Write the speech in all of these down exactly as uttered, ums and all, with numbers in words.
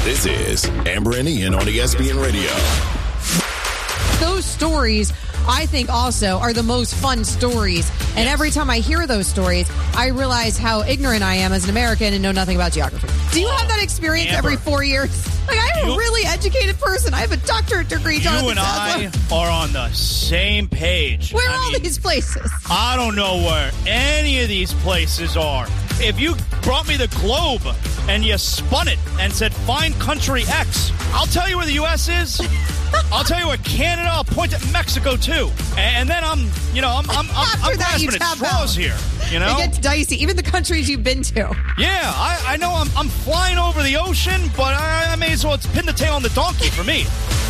This is Amber and Ian on E S P N Radio. Those stories, I think, also are the most fun stories. And every time I hear those stories, I realize how ignorant I am as an American and know nothing about geography. Do you have that experience Amber. every four years? Like, I'm You- a really educated person. I have a doctorate degree, Jonathan You and I Saslow. are on the same page. Where are I all mean, these places? I don't know where any of these places are. If you brought me the globe and you spun it and said, find country X, I'll tell you where the U S is. I'll tell you where Canada, I'll point at Mexico, too. And then I'm, you know, I'm, I'm, I'm, After I'm that, you grasping at tap straws out. here, you know? It gets dicey. Even the countries you've been to. Yeah, I, I know I'm, I'm flying over the ocean, but I, I may as well pin the tail on the donkey for me.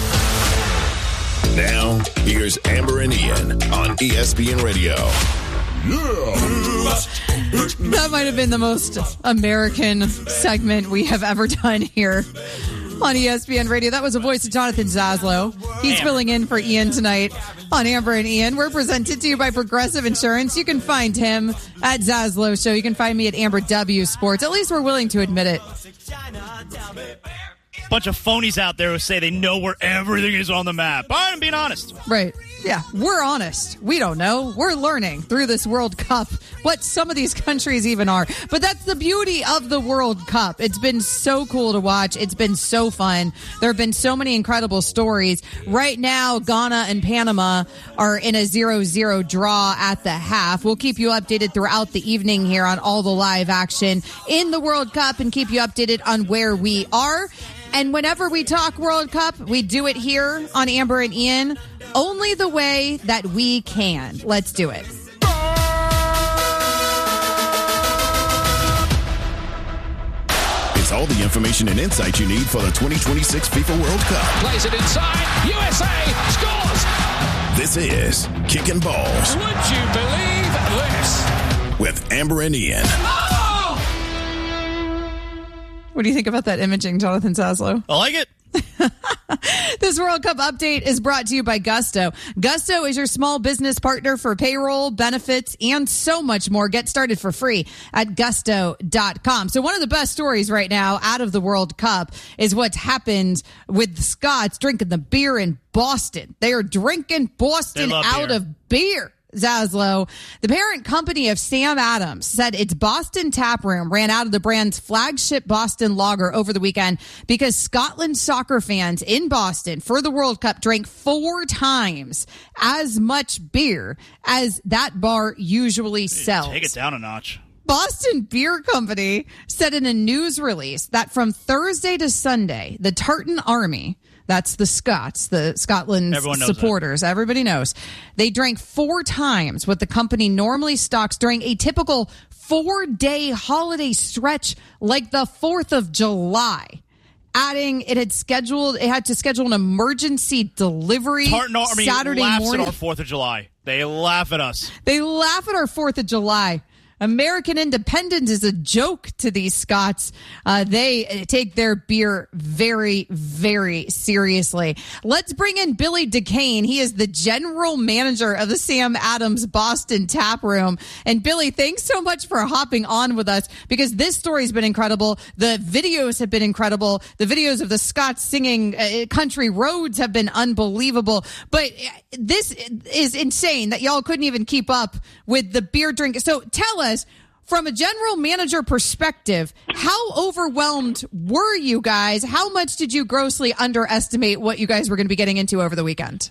Now, here's Amber and Ian on E S P N Radio. That might have been the most American segment we have ever done here on E S P N Radio. That was the voice of Jonathan Saslow. He's Amber. filling in for Ian tonight on Amber and Ian. We're presented to you by Progressive Insurance. You can find him at Zaslow Show. You can find me at Amber W Sports. At least we're willing to admit it. Bunch of phonies out there who say they know where everything is on the map. All right, I'm being honest. Right. Yeah, we're honest. We don't know. We're learning through this World Cup what some of these countries even are. But that's the beauty of the World Cup. It's been so cool to watch. It's been so fun. There have been so many incredible stories. Right now, Ghana and Panama are in a zero zero draw at the half. We'll keep you updated throughout the evening here on all the live action in the World Cup and keep you updated on where we are. And whenever we talk World Cup, we do it here on Amber and Ian only the way that we can. Let's do it. It's all the information and insight you need for the twenty twenty-six FIFA World Cup. Plays it inside. U S A scores. This is Kicking Balls Would you believe this? with Amber and Ian. What do you think about that imaging, Jonathan Saslow? I like it. This World Cup update is brought to you by Gusto. Gusto is your small business partner for payroll, benefits, and so much more. Get started for free at gusto dot com. So one of the best stories right now out of the World Cup is what's happened with the Scots drinking the beer in Boston. They are drinking Boston They love out beer. of beer. Zaslow, the parent company of Sam Adams, said its Boston tap room ran out of the brand's flagship Boston lager over the weekend because Scotland soccer fans in Boston for the World Cup drank four times as much beer as that bar usually sells. Take it down a notch. Boston Beer Company said in a news release that from Thursday to Sunday, the Tartan Army, that's the Scots, the Scotland Everyone knows supporters, everybody knows, they drank four times what the company normally stocks during a typical four-day holiday stretch like the fourth of July. Adding, it had scheduled, it had to schedule an emergency delivery Tartan Army Saturday laughs morning. at our fourth of July. They laugh at us. They laugh at our fourth of July. American independence is a joke to these Scots. Uh, they take their beer very, very seriously. Let's bring in Billy DeCane. He is the general manager of the Sam Adams Boston Tap Room. And Billy, thanks so much for hopping on with us because this story's been incredible. The videos have been incredible. The videos of the Scots singing uh, Country Roads have been unbelievable. But this is insane that y'all couldn't even keep up with the beer drink. So tell us, from a general manager perspective, how overwhelmed were you guys? How much did you grossly underestimate what you guys were going to be getting into over the weekend?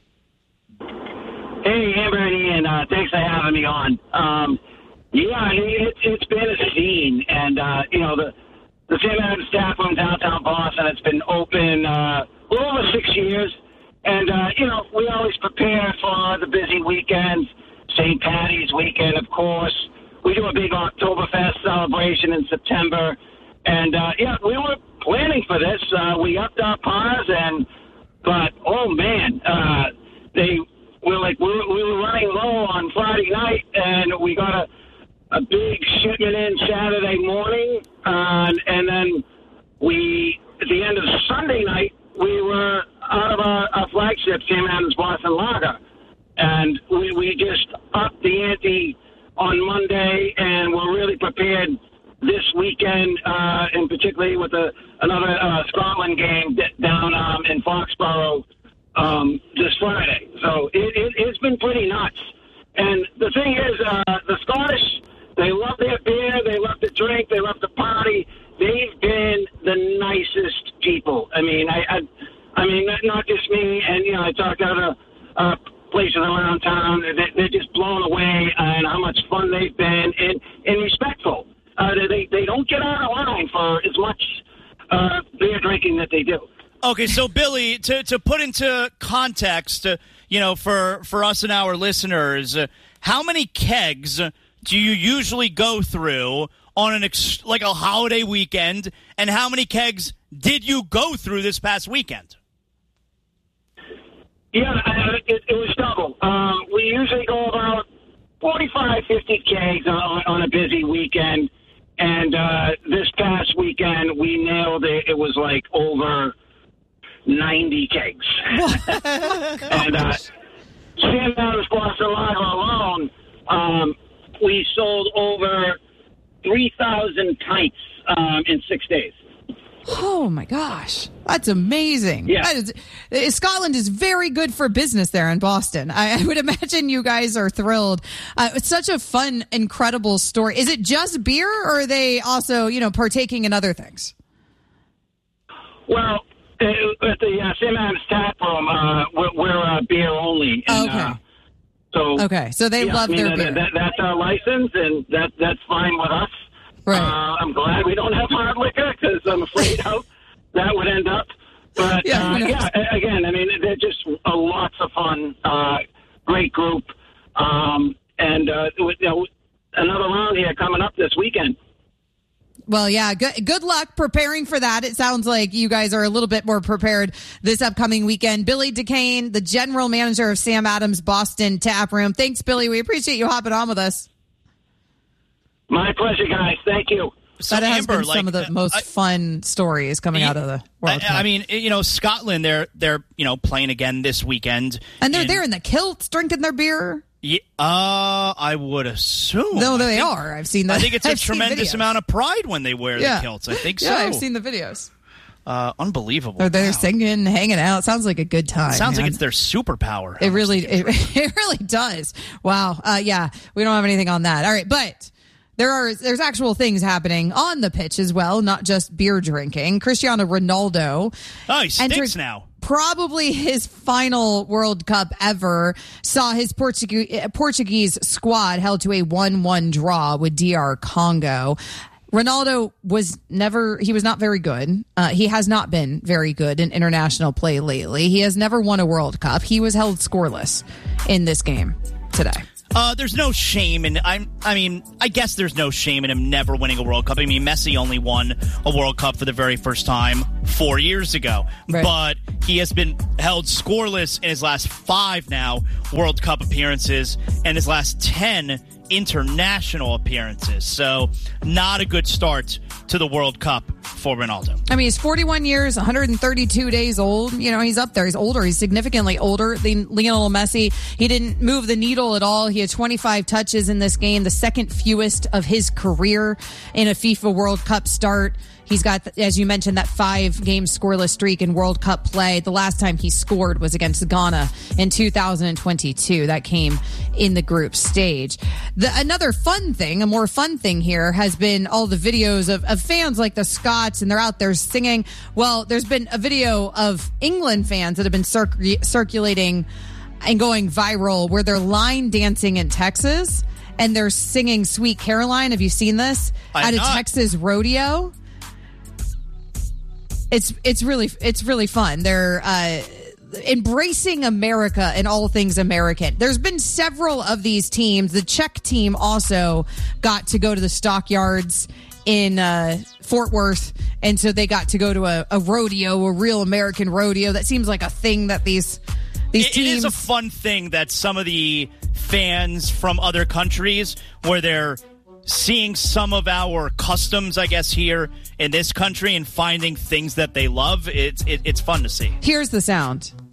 Hey, Amber and Ian, uh, thanks for having me on. Um, yeah, I mean, it, it's been a scene, and, uh, you know, the, the Sam Adams Tap Room downtown Boston, it's been open uh, a little over six years, and, uh, you know, we always prepare for the busy weekends. Saint Patty's weekend, of course. We do a big Oktoberfest celebration in September. And, uh, yeah, we were planning for this. Uh, we upped our pars, and, but, oh, man, uh, they were like, we were, we were running low on Friday night, and we got a, a big shipment in Saturday morning. Uh, and then we, at the end of Sunday night, we were out of our, our flagship, Sam Adams Boston Lager. And we, we just upped the ante on Monday, and we're really prepared this weekend, uh, in particular lately with a, another uh, Scotland game d- down um, in Foxborough um, this Friday. So it, it, it's been pretty nuts. And the thing is, uh, the Scottish, they love their beer, they love to drink, they love to party. They've been the nicest people. I mean, I, I, I mean, not just me. And you know, I talked to other uh, places around town. They, they're just blown away on how much fun they've been and, and respectful. Uh, they they don't get out of line for as much uh, beer drinking that they do. Okay, so Billy, to to put into context, uh, you know, for for us and our listeners, uh, how many kegs do you usually go through on an ex- like a holiday weekend, and how many kegs did you go through this past weekend? Yeah, it, it was double. Um, we usually go about forty-five, fifty kegs on, on a busy weekend. And uh, this past weekend, we nailed it. It was like over ninety kegs. And uh, Sam Adams Boston Lager alone, um, we sold over three thousand pints um, in six days. Oh, my gosh. That's amazing. Yeah. That is, Scotland is very good for business there in Boston. I, I would imagine you guys are thrilled. Uh, it's such a fun, incredible story. Is it just beer, or are they also, you know, partaking in other things? Well, at the uh, Sam Adams Tap Room, uh, we're, we're uh, beer only. And, okay. Uh, so okay. So they yeah, love I mean, their that, beer. That, that's our license, and that that's fine with us. Right. Uh, I'm glad we don't have hard liquor because I'm afraid how that would end up. But Yeah, uh, who knows? yeah, again, I mean, they're just uh, lots of fun. Uh, great group, um, and uh, you know, another round here coming up this weekend. Well, yeah, good, good luck preparing for that. It sounds like you guys are a little bit more prepared this upcoming weekend. Billy DeCane, the general manager of Sam Adams Boston Tap Room. Thanks, Billy. We appreciate you hopping on with us. My pleasure, guys. Thank you. So that has Amber, been some like, of the uh, most I, fun stories coming out of the World I, Cup. I mean, you know, Scotland, they're they're you know playing again this weekend, and they're in, there in the kilts drinking their beer. Yeah, uh, I would assume. No, I they think, are. I've seen that. I think it's a I've seen tremendous videos. amount of pride when they wear Yeah. the kilts. I think Yeah, so. I've seen the videos. Uh, unbelievable. They're there Wow. singing, hanging out. Sounds like a good time. Sounds man. like it's their superpower. It really, it, it really does. Wow. Uh, yeah, we don't have anything on that. All right, but there are there's actual things happening on the pitch as well, not just beer drinking. Cristiano Ronaldo. Oh, he stinks entered now. Probably his final World Cup ever saw his Portuguese Portuguese squad held to a one one draw with D R Congo. Ronaldo was never, he was not very good. Uh, he has not been very good in international play lately. He has never won a World Cup. He was held scoreless in this game today. Uh, there's no shame in I'm. I mean, I guess there's no shame in him never winning a World Cup. I mean, Messi only won a World Cup for the very first time four years ago, Right. but he has been held scoreless in his last five now World Cup appearances and his last ten international appearances. So, not a good start to the World Cup for Ronaldo. I mean, he's forty-one years, one hundred thirty-two days old. You know, he's up there. He's older. He's significantly older than Lionel Messi. He didn't move the needle at all. He had twenty-five touches in this game, the second fewest of his career in a FIFA World Cup start. He's got, as you mentioned, that five-game scoreless streak in World Cup play. The last time he scored was against Ghana in two thousand twenty-two. That came in the group stage. The, another fun thing, a more fun thing here, has been all the videos of, of fans like the Scots, and they're out there singing. Well, there's been a video of England fans that have been circ- circulating and going viral where they're line dancing in Texas, and they're singing Sweet Caroline. Have you seen this? I'm At a not. Texas rodeo. It's it's really it's really fun. They're uh, embracing America and all things American. There's been several of these teams. The Czech team also got to go to the stockyards in uh, Fort Worth, and so they got to go to a, a rodeo, a real American rodeo. That seems like a thing that these these It, it teams. is a fun thing that some of the fans from other countries, where they're seeing some of our customs, I guess, here in this country and finding things that they love. It's it, it's fun to see. Here's the sound.